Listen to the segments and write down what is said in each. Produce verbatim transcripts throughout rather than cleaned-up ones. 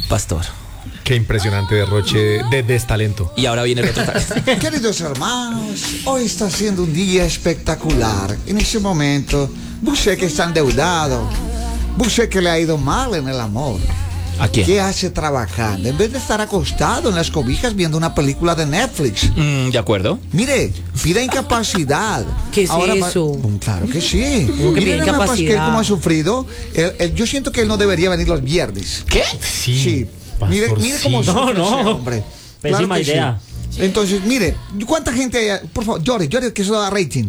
Pastor. Qué impresionante derroche de destalento. Y ahora viene el otro talento. Queridos hermanos, hoy está siendo un día espectacular. En ese momento, usted que está endeudado, usted que le ha ido mal en el amor. ¿A quién? ¿Qué hace trabajando? En vez de estar acostado en las cobijas viendo una película de Netflix. Mm, de acuerdo. Mire, pida incapacidad. ¿Qué es Ahora eso? Va, claro que sí. ¿Cómo que Mire pida nada más que él incapacidad? cómo ha sufrido. Él- él- yo siento que él no debería venir los viernes. ¿Qué? Sí. Sí. Mire, mire cómo sí. sufre No, ese no. hombre. Pésima que sí. idea. Entonces, mire, ¿cuánta gente hay? Por favor, llore, llore, que eso da rating.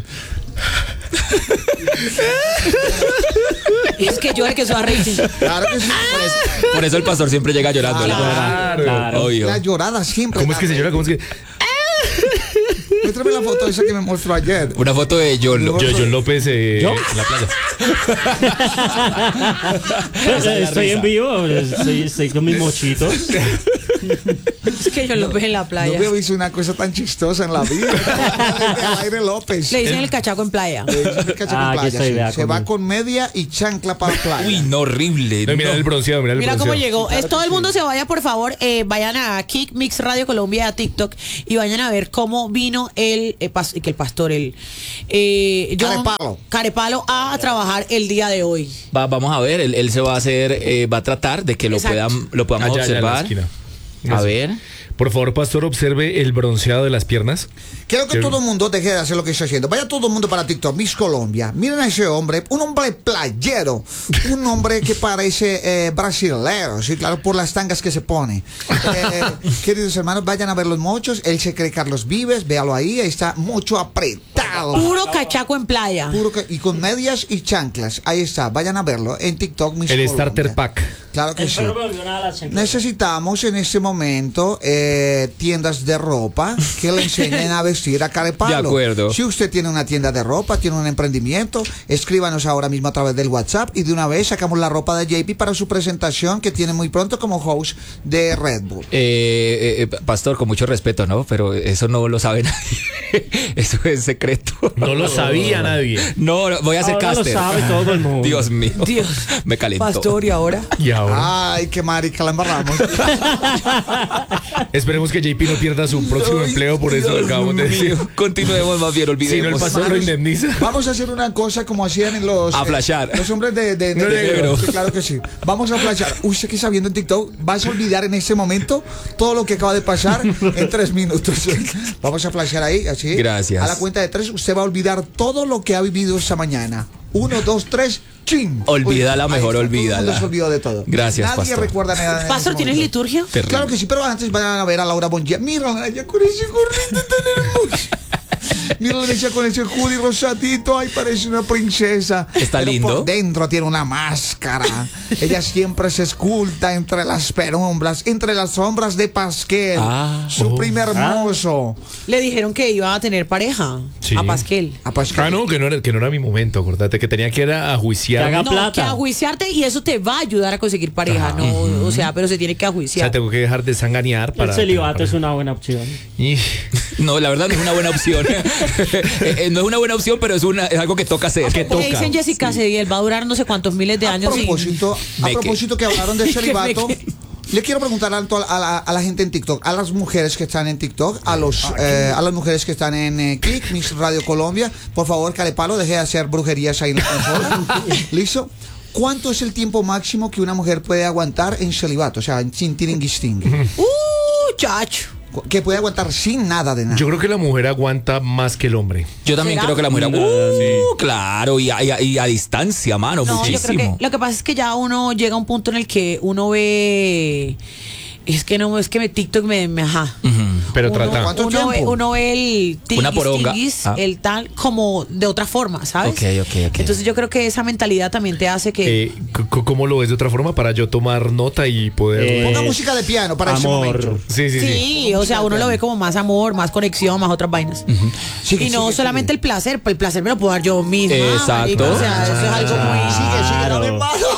Es que yo el que soy a rating. Claro que sí. Por eso, por eso el pastor siempre llega llorando. Claro. Claro. Obvio. La llorada siempre. ¿Cómo es que da se llora? ¿Cómo es que? Muéstrame la foto esa que me mostró ayer. Una foto de John Lo- Yo, John López eh, ¿Yo? en la playa. Estoy en vivo, estoy, estoy con mis mochitos. Es que yo lo veo en la No playa. había visto una cosa tan chistosa en la vida. El aire López. Le dicen el cachaco en playa. Le dicen el cachaco en Ah, aquí playa, estoy, sí. vea, Se va conmigo. con media y chancla para la playa. Uy, no, horrible. No, mira no. el bronceado, mira el Mira cómo bronceado. llegó. Es todo el mundo se vaya, por favor, eh, vayan a Kick Mix Radio Colombia, a TikTok, y vayan a ver cómo vino el, eh, pas- que el pastor, el eh, John Carepalo. Carepalo a trabajar el día de hoy. Va- vamos a ver, él, él se va a hacer, eh, va a tratar de que lo Exacto. puedan, lo podamos Allá, allá en la observar. esquina. A Eso. ver. Por favor, pastor, observe el bronceado de las piernas. Quiero que Sí. todo el mundo deje de hacer lo que está haciendo. Vaya todo el mundo para TikTok, Miss Colombia. Miren a ese hombre, un hombre playero. Un hombre que parece eh, brasilero, sí, claro, por las tangas que se pone. Eh, queridos hermanos, vayan a ver los mochos. Él se cree Carlos Vives, véalo ahí, ahí está mucho apretado. Puro cachaco en playa. Puro que- y con medias y chanclas. Ahí está, vayan a verlo en TikTok, Miss El Colombia. starter pack. Claro que El sí. perro me volvió nada a la chancleta. Necesitamos en este momento eh, tiendas de ropa que le enseñen a vestir a Carepalo. De acuerdo. Si usted tiene una tienda de ropa, tiene un emprendimiento, escríbanos ahora mismo a través del WhatsApp y de una vez sacamos la ropa de J P para su presentación que tiene muy pronto como host de Red Bull. Eh, eh, pastor, con mucho respeto, ¿no? Pero eso no lo sabe nadie. Eso es secreto. No lo sabía nadie. No, no, voy a hacer Ahora lo caster. sabe todo el mundo. Dios mío. Dios. Me calentó. Pastor, ¿y ahora? Y ahora. Ay, qué marica, la embarramos. Esperemos que J P no pierda su próximo empleo por eso que acabamos de decir. Mío, continuemos más bien, Si no, el olvidemos. pastor lo indemniza. Vamos a hacer una cosa como hacían en los... A eh, flashar. los hombres de... de, de- No, de- negro. sí, claro que sí. Vamos a flashar. Usted que está viendo en TikTok, vas a olvidar en este momento todo lo que acaba de pasar en tres minutos. Vamos a flashar ahí, así. Gracias. A la cuenta de tres, usted va a olvidar todo lo que ha vivido esta mañana. Uno, dos, tres, ¡chin! Olvídala, Uy, mejor ahí está, todo el mundo olvídala. se olvidó de todo. Gracias, Nadie pastor. recuerda nada. en Pastor, ese ¿tienes momento. liturgia? Terrible. Claro que sí, pero antes van a ver a Laura Bonilla. Mírala, ella con ese gorrito tan hermoso. Mírala ella con ese hoodie rosadito. Ay, parece una princesa. Está Pero lindo. por dentro tiene una máscara. Ella siempre se esculta entre las penumbras, entre las sombras de Pasquel. Ah. Su Oh. primo hermoso. Le dijeron que iba a tener pareja. Sí. A Pasquel. A Pasquel. Ah, no, que no, era, que no era mi momento, acordate que tenía que ir a juiciar. Que haga No, plata. que ajuiciarte y eso te va a ayudar a conseguir pareja, no, o sea, pero se tiene que O ajuiciar. sea, tengo que dejar de sanganear El para. celibato es una buena opción. Y- No, la verdad no es una buena opción. Eh, eh, no es una buena opción, pero es, una, es algo que toca hacer. Que Porque toca. dicen Jessica Cediel va a durar no sé cuántos miles de A años sin- propósito, a Me que- propósito que hablaron de celibato, Me que- le quiero preguntar a, to- a la, a la gente en TikTok, a las mujeres que están en TikTok, a los eh, a las mujeres que están en eh, Click, Miss Radio Colombia, por favor, Carepalo, deje de hacer brujerías ahí en la consola. ¿Listo? ¿Cuánto es el tiempo máximo que una mujer puede aguantar en celibato? O sea, sin tiringuisting. ¡Uh, chacho! Que puede aguantar sin nada de nada. Yo creo que la mujer aguanta más que el hombre. Yo también ¿Será? creo que la mujer. No, Uh, claro, y a, y a- y a distancia, mano, No, yo muchísimo. creo que lo que pasa es que ya uno llega a un punto en el que uno ve. Es que no, es que me TikTok me, me ajá. Ujú. Pero uno, trata. ¿Cuánto uno ve, tiempo? uno ve el Una poronga. tinguis, Ah. el tal, como de otra forma, ¿sabes? Ok, ok, ok. Entonces yo creo que esa mentalidad también te hace que. Eh, c- c- ¿Cómo lo ves de otra forma para yo tomar nota y poder. Eh, Ponga música de piano para ese Amor. momento. sí, sí, sí. Sí, o sea, uno lo ve como más amor, más conexión, más otras vainas. Sigue, y no sigue, solamente el placer, pues el placer me lo puedo dar yo misma. Exacto. marica, o sea, eso es algo muy. Sigue, sigue, dame paso.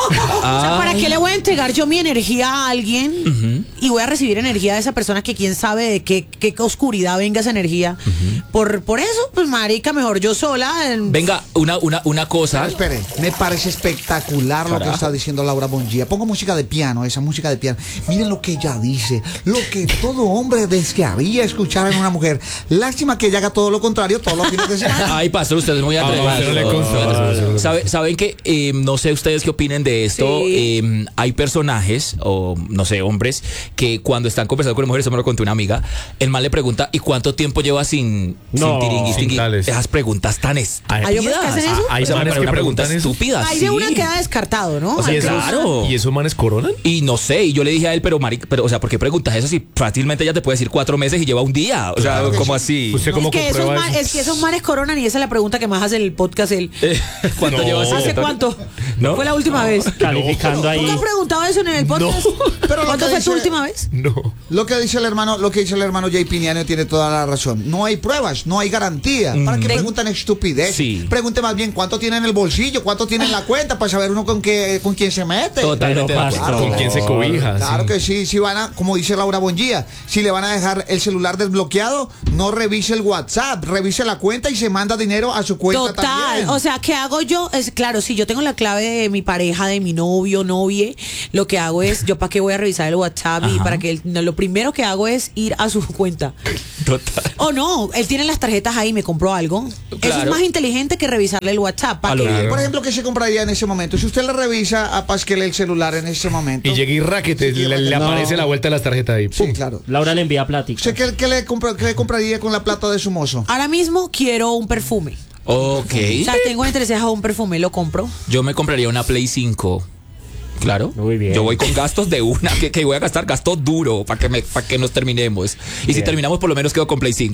O sea, ¿para qué le voy a entregar yo mi energía a alguien uh-huh. y voy a recibir energía de esa persona que quién sabe de qué, qué oscuridad venga esa energía? Uh-huh. Por, por eso, pues marica, mejor yo sola. En... Venga, una, una, una cosa. Pero, espere, me parece espectacular Carajo. lo que está diciendo Laura Bongia. Pongo música de piano, esa música de piano. Miren lo que ella dice, lo que todo hombre desearía escuchar en una mujer. Lástima que ella haga todo lo contrario todos los fines de semana. Ay, pastor, usted es muy atrevido. Ah, no, no le consta. ¿Sabe, Saben que, eh, no sé ustedes qué opinen de esto, sí. eh, hay personajes, o no sé, hombres, que cuando están conversando con mujeres, eso me lo contó una amiga, el man le pregunta, ¿y cuánto tiempo lleva sin, no, sin tiringui, sin tales? Esas preguntas tan estúpidas. ¿Hay hombres que hacen eso? Hay o sea, manes que preguntan estúpidas. Hay sí. de una queda descartado, ¿no? O sea, ¿Y esos, claro. ¿Y esos manes coronan? Y no sé, y yo le dije a él, pero marica, pero, o sea, ¿por qué preguntas eso si fácilmente ella te puede decir cuatro meses y lleva un día? O sea, Claro ¿cómo sí. así? ¿Usted cómo es, que esos comprueba man, eso? es que esos manes coronan y esa es la pregunta que más hace el podcast él. Eh, ¿Cuánto No. llevas? ¿Hace cuánto? ¿No? Fue la última vez. Calificando ahí. ¿Nunca has preguntado eso en el podcast? No. Pero lo ¿Cuándo que fue dice- tu última vez? No. Lo que dice el hermano, lo que dice el hermano Jay Piniano tiene toda la razón. No hay pruebas, no hay garantía. ¿Para qué Mm. preguntan estupidez? Sí. Pregunte más bien cuánto tiene en el bolsillo, cuánto tiene en la cuenta para saber uno con qué con quién se mete. Totalmente de Pero, acuerdo. pastor. ¿Con quién se cobija? Claro Sí. que sí, si van a, como dice Laura Bongia, si le van a dejar el celular desbloqueado, no revise el WhatsApp, revise la cuenta y se manda dinero a su cuenta Total, también. o sea, ¿qué hago yo? Es claro, si yo tengo la clave de mi pareja, de mi novio, novie, lo que hago es, yo para qué voy a revisar el WhatsApp y Ajá. para que él, no, lo primero que hago es ir a su cuenta. Total. O no, él tiene las tarjetas ahí, me compró algo. Eso es Claro. más inteligente que revisarle el WhatsApp. ¿Para A lo qué? bien. Por ejemplo, ¿qué se compraría en ese momento? Si usted le revisa a Pasquel el celular en ese momento. Y llega y raquete, Sí, le, le no. aparece la vuelta de las tarjetas ahí. Sí, ¡Pum! claro. Laura le envía plática. ¿Usted qué, qué le compra- qué le compraría con la plata de su mozo? Ahora mismo quiero un perfume. Ok. O sea, tengo interés en un perfume, lo compro. Yo me compraría una Play cinco. Claro. Muy bien. Yo voy con gastos de una, que, que voy a gastar gasto duro para que me, para que nos terminemos. Y si Bien. terminamos, por lo menos quedo con Play cinco.